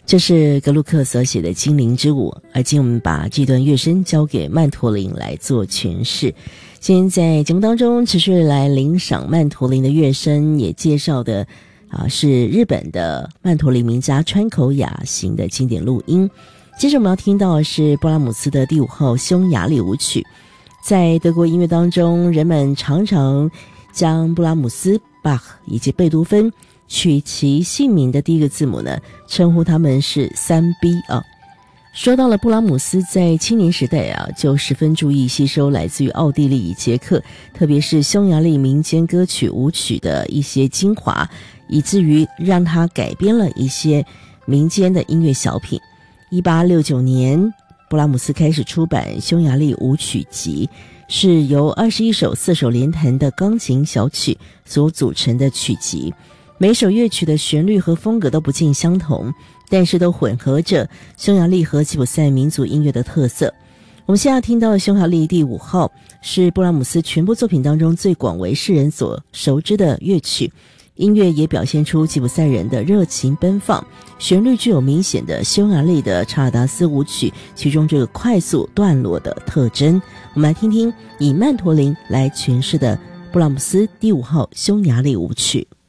这是格鲁克所写的《精灵之舞》，而今我们把这段乐声交给曼陀林来做诠释。今天在节目当中持续来领赏曼陀林的乐声，也介绍的是日本的曼陀林名家川口雅行的经典录音。接着我们要听到的是布拉姆斯的第5号匈牙利舞曲。在德国音乐当中，人们常常将布拉姆斯、巴赫以及贝多芬取其姓名的第一个字母呢，称呼他们是3B 啊。说到了布拉姆斯在青年时代就十分注意吸收来自于奥地利、捷克，特别是匈牙利民间歌曲舞曲的一些精华，以至于让他改编了一些民间的音乐小品。1869年，布拉姆斯开始出版匈牙利舞曲集，是由21首4手联弹的钢琴小曲所组成的曲集。每首乐曲的旋律和风格都不尽相同，但是都混合着匈牙利和吉普赛民族音乐的特色。我们现在听到的匈牙利第5号是布拉姆斯全部作品当中最广为世人所熟知的乐曲，音乐也表现出吉普赛人的热情奔放，旋律具有明显的匈牙利的查尔达斯舞曲其中这个快速段落的特征。我们来听听以曼陀林来诠释的布拉姆斯第5号匈牙利舞曲。